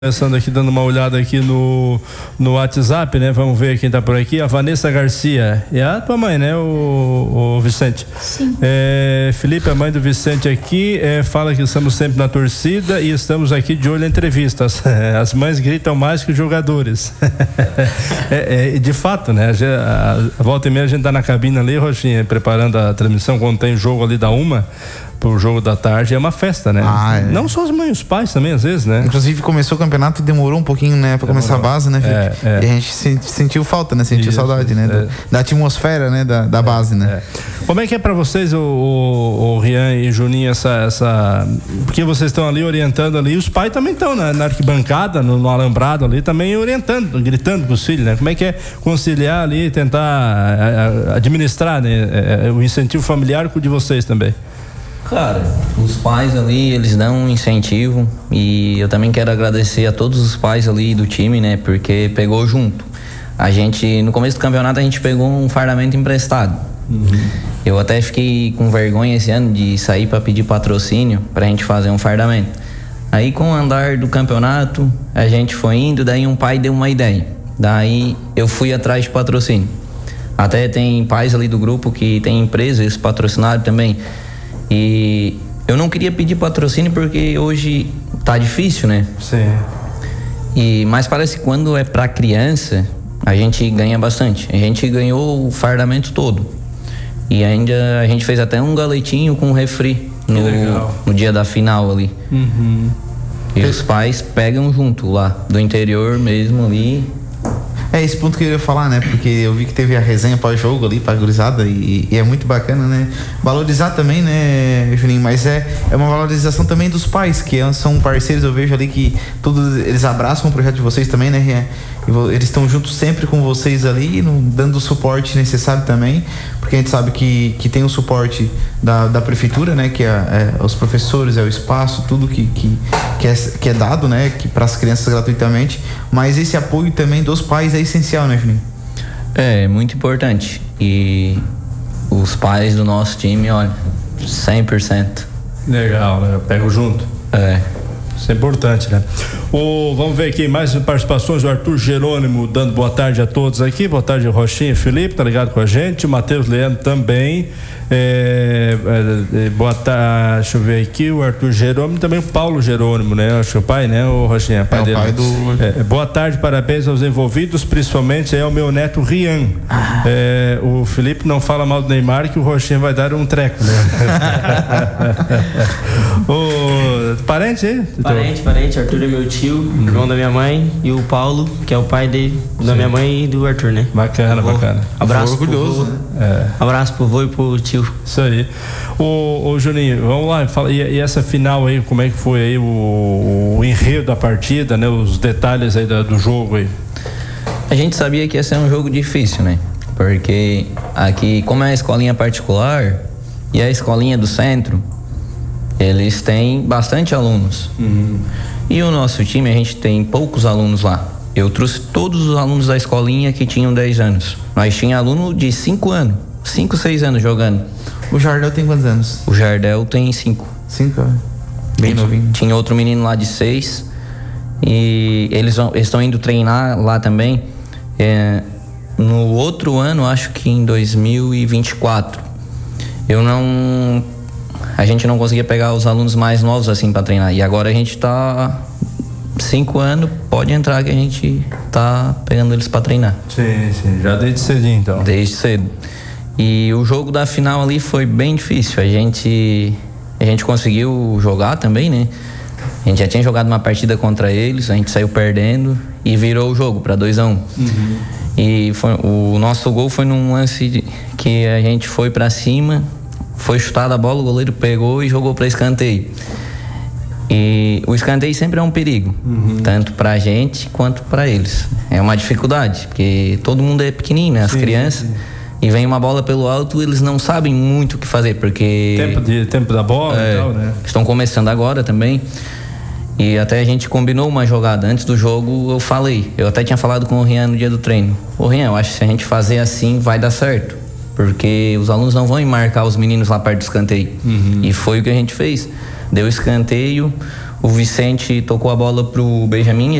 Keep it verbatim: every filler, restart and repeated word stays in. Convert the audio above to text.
Começando aqui, dando uma olhada aqui no, no WhatsApp, né? Vamos ver quem tá por aqui. A Vanessa Garcia. É a tua mãe, né, o, o Vicente? Sim. É, Felipe, a mãe do Vicente aqui, é, fala que estamos sempre na torcida e estamos aqui de olho em entrevistas. As mães gritam mais que os jogadores. é, é, de fato, né? A, a volta e meia a gente tá na cabine ali, Rochinha, preparando a transmissão quando tem jogo ali da uma. Pro jogo da tarde é uma festa, né? Ah, é. Não só as mães, os pais também, às vezes, né? Inclusive começou o campeonato e demorou um pouquinho, né? Pra demorou. começar a base, né, Felipe? É, é. E a gente senti, sentiu falta, né? Sentiu Isso, saudade, né? É. Do, da atmosfera, né? Da, da base, né? É. Como é que é pra vocês, o, o, o Rian e o Juninho, essa, essa... Porque vocês estão ali orientando ali, os pais também estão na, na arquibancada, no, no alambrado ali, também orientando, gritando com os filhos, né? Como é que é conciliar ali, tentar a, a, administrar, né? O incentivo familiar de vocês também? Cara, os pais ali, eles dão um incentivo e eu também quero agradecer a todos os pais ali do time, né? Porque pegou junto. A gente, no começo do campeonato, a gente pegou um fardamento emprestado. Uhum. Eu até fiquei com vergonha esse ano de sair para pedir patrocínio pra gente fazer um fardamento. Aí, com o andar do campeonato, a gente foi indo, daí um pai deu uma ideia. Daí eu fui atrás de patrocínio. Até tem pais ali do grupo que tem empresa, eles patrocinaram também. E eu não queria pedir patrocínio porque hoje tá difícil, né? Sim. E, mas parece que quando é pra criança, a gente ganha bastante. A gente ganhou o fardamento todo. E ainda a gente fez até um galetinho com refri no, no dia da final ali. Uhum. E os pais pegam junto lá, do interior mesmo ali. É esse ponto que eu ia falar, né? Porque eu vi que teve a resenha pós-jogo ali, pra gurizada, e, e é muito bacana, né? Valorizar também, né, Juninho? Mas é, é uma valorização também dos pais, que são parceiros, eu vejo ali que todos eles abraçam o projeto de vocês também, né? E eles estão juntos sempre com vocês ali, no, dando o suporte necessário também, porque a gente sabe que, que tem o suporte da, da prefeitura, né? Que é, é os professores, é o espaço, tudo que, que, que, é, que é dado, né? Que para as crianças gratuitamente, mas esse apoio também dos pais é essencial, né, Juninho? É, muito importante. E os pais do nosso time, olha, cem por cento. Legal, né? Eu pego junto. É. Isso é importante, né? O, vamos ver aqui mais participações. O Arthur Jerônimo dando boa tarde a todos aqui. Boa tarde, Rochinha e Felipe, tá ligado com a gente. O Matheus Leandro também. É, é, boa tarde, deixa eu ver aqui. O Arthur Jerônimo, também o Paulo Jerônimo, né? Acho que o pai, né? O Rochinha, pai é dele. O pai do... é, boa tarde, parabéns aos envolvidos, principalmente ao meu neto Rian. Ah. É, o Felipe não fala mal do Neymar, que o Rochinha vai dar um treco, né? O parente aí? Parente, parente, Arthur é meu tio, hum. irmão da minha mãe, e o Paulo, que é o pai dele, da Sim. minha mãe e do Arthur, né? Bacana, bacana. Abraço pro vô, né? é. Abraço pro vô e pro tio. Isso aí. Ô, ô Juninho, vamos lá, fala, e, e essa final aí, como é que foi aí o, o enredo da partida, né? Os detalhes aí da, do jogo aí. A gente sabia que ia ser um jogo difícil, né? Porque aqui, como é a escolinha particular e a escolinha do centro, eles têm bastante alunos. Uhum. E o nosso time, a gente tem poucos alunos lá. Eu trouxe todos os alunos da escolinha que tinham dez anos. Nós tínhamos aluno de cinco anos, cinco, seis anos jogando. O Jardel tem quantos anos? O Jardel tem cinco. cinco? Bem novinho. Tinha outro menino lá de seis. E eles estão indo treinar lá também. É, no outro ano, acho que em dois mil e vinte e quatro, eu não... A gente não conseguia pegar os alunos mais novos assim para treinar. E agora a gente tá cinco anos, pode entrar que a gente tá pegando eles para treinar. Sim, sim, já desde cedinho então. Desde cedo. E o jogo da final ali foi bem difícil. A gente a gente conseguiu jogar também, né? A gente já tinha jogado uma partida contra eles, a gente saiu perdendo e virou o jogo para dois a um. Uhum. E foi, o nosso gol foi num lance de, que a gente foi para cima. Foi chutada a bola, o goleiro pegou e jogou para escanteio. E o escanteio sempre é um perigo, uhum. tanto pra gente quanto pra eles. É uma dificuldade, porque todo mundo é pequenininho, né? As sim, crianças. Sim. E vem uma bola pelo alto, eles não sabem muito o que fazer, porque... Tempo, de, tempo da bola é, e tal, né? Estão começando agora também. E até a gente combinou uma jogada. Antes do jogo, eu falei. Eu até tinha falado com o Rian no dia do treino. Ô Rian, eu acho que se a gente fazer assim, vai dar certo. Porque os alunos não vão marcar os meninos lá perto do escanteio. Uhum. E foi o que a gente fez. Deu escanteio, o Vicente tocou a bola pro Benjamin,